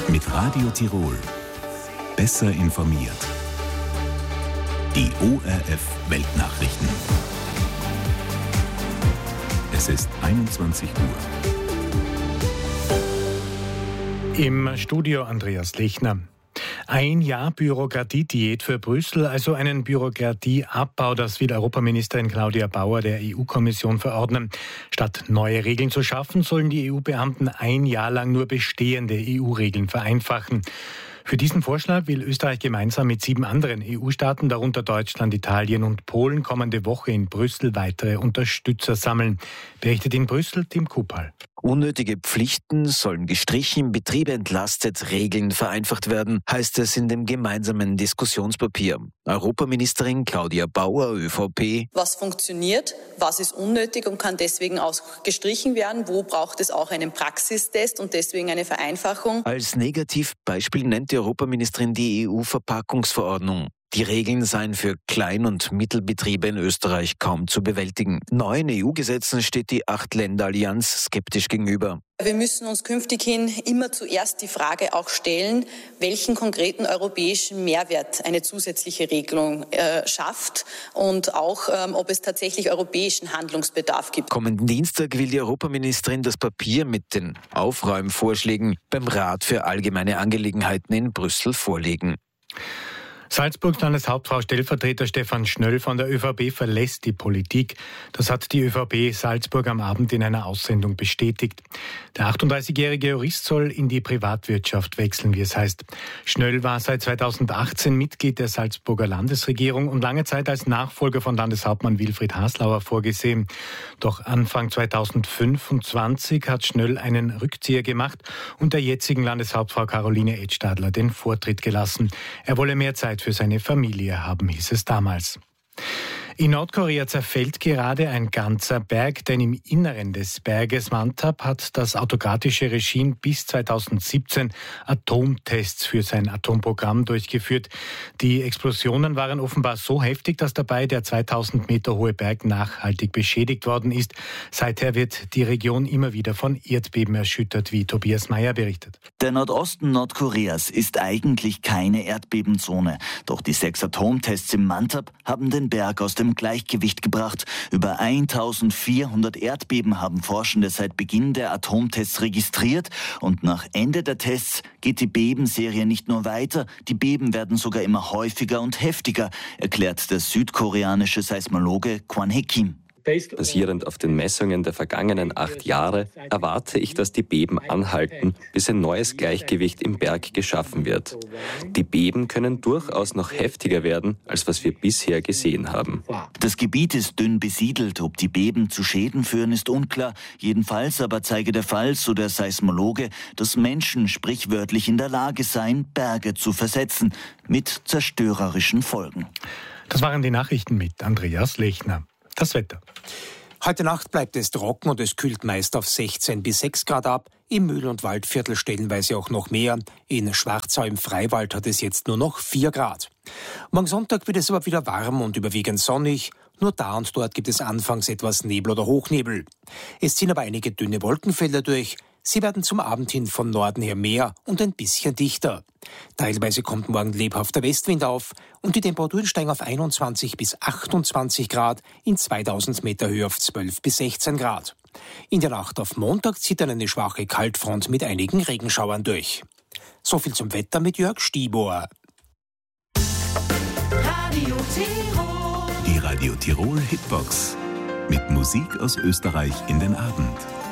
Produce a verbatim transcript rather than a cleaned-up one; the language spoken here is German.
Mit Radio Tirol. Besser informiert. Die O R F Weltnachrichten. Es ist einundzwanzig Uhr. Im Studio Andreas Lechner. Ein Jahr Bürokratiediät für Brüssel, also einen Bürokratieabbau, das will Europaministerin Claudia Bauer der E U-Kommission verordnen. Statt neue Regeln zu schaffen, sollen die E U-Beamten ein Jahr lang nur bestehende E U-Regeln vereinfachen. Für diesen Vorschlag will Österreich gemeinsam mit sieben anderen E U-Staaten, darunter Deutschland, Italien und Polen, kommende Woche in Brüssel weitere Unterstützer sammeln. Berichtet in Brüssel Tim Kupal. Unnötige Pflichten sollen gestrichen, Betriebe entlastet, Regeln vereinfacht werden, heißt es in dem gemeinsamen Diskussionspapier. Europaministerin Claudia Bauer, ÖVP. Was funktioniert, was ist unnötig und kann deswegen auch gestrichen werden? Wo braucht es auch einen Praxistest und deswegen eine Vereinfachung? Als Negativbeispiel nennt die Europaministerin die E U-Verpackungsverordnung. Die Regeln seien für Klein- und Mittelbetriebe in Österreich kaum zu bewältigen. Neuen E U-Gesetzen steht die Acht-Länder-Allianz skeptisch gegenüber. Wir müssen uns künftig hin immer zuerst die Frage auch stellen, welchen konkreten europäischen Mehrwert eine zusätzliche Regelung äh, schafft und auch, ähm, ob es tatsächlich europäischen Handlungsbedarf gibt. Kommenden Dienstag will die Europaministerin das Papier mit den Aufräumvorschlägen beim Rat für allgemeine Angelegenheiten in Brüssel vorlegen. Salzburgs Landeshauptfrau Stellvertreter Stefan Schnöll von der ÖVP verlässt die Politik. Das hat die ÖVP Salzburg am Abend in einer Aussendung bestätigt. Der achtunddreißigjährige Jurist soll in die Privatwirtschaft wechseln, wie es heißt. Schnöll war seit zweitausendachtzehn Mitglied der Salzburger Landesregierung und lange Zeit als Nachfolger von Landeshauptmann Wilfried Haslauer vorgesehen. Doch Anfang zweitausendfünfundzwanzig hat Schnöll einen Rückzieher gemacht und der jetzigen Landeshauptfrau Caroline Edstadler den Vortritt gelassen. Er wolle mehr Zeit für seine Familie haben, hieß es damals. In Nordkorea zerfällt gerade ein ganzer Berg, denn im Inneren des Berges Mantap hat das autokratische Regime bis zweitausendsiebzehn Atomtests für sein Atomprogramm durchgeführt. Die Explosionen waren offenbar so heftig, dass dabei der zweitausend Meter hohe Berg nachhaltig beschädigt worden ist. Seither wird die Region immer wieder von Erdbeben erschüttert, wie Tobias Meyer berichtet. Der Nordosten Nordkoreas ist eigentlich keine Erdbebenzone. Doch die sechs Atomtests im Mantap haben den Berg aus dem Gleichgewicht gebracht. Über eintausendvierhundert Erdbeben haben Forschende seit Beginn der Atomtests registriert und nach Ende der Tests geht die Bebenserie nicht nur weiter, die Beben werden sogar immer häufiger und heftiger, erklärt der südkoreanische Seismologe Kwon Hae-kim. Basierend auf den Messungen der vergangenen acht Jahre erwarte ich, dass die Beben anhalten, bis ein neues Gleichgewicht im Berg geschaffen wird. Die Beben können durchaus noch heftiger werden, als was wir bisher gesehen haben. Das Gebiet ist dünn besiedelt. Ob die Beben zu Schäden führen, ist unklar. Jedenfalls aber zeige der Fall, so der Seismologe, dass Menschen sprichwörtlich in der Lage seien, Berge zu versetzen, mit zerstörerischen Folgen. Das waren die Nachrichten mit Andreas Lechner. Das Wetter. Heute Nacht bleibt es trocken und es kühlt meist auf sechzehn bis sechs Grad ab. Im Mühl- und Waldviertel stellenweise auch noch mehr. In Schwarzau im Freiwald hat es jetzt nur noch vier Grad. Morgen Sonntag wird es aber wieder warm und überwiegend sonnig. Nur da und dort gibt es anfangs etwas Nebel oder Hochnebel. Es ziehen aber einige dünne Wolkenfelder durch. Sie werden zum Abend hin von Norden her mehr und ein bisschen dichter. Teilweise kommt morgen lebhafter Westwind auf und die Temperaturen steigen auf einundzwanzig bis achtundzwanzig Grad, in zweitausend Meter Höhe auf zwölf bis sechzehn Grad. In der Nacht auf Montag zieht dann eine schwache Kaltfront mit einigen Regenschauern durch. So viel zum Wetter mit Jörg Stibor. Radio Tirol. Die Radio Tirol Hitbox. Mit Musik aus Österreich in den Abend.